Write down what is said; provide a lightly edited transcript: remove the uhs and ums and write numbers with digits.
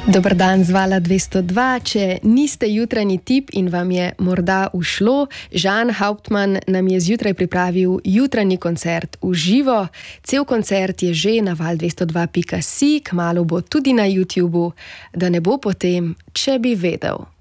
Dober dan z Vala 202. Če niste jutranji tip in vam je morda ušlo, Žan Hauptmann nam je zjutraj pripravil jutranji koncert v živo. Cel koncert je že na val202.si, kmalu bo tudi na YouTubu, da ne bo potem, če bi vedel.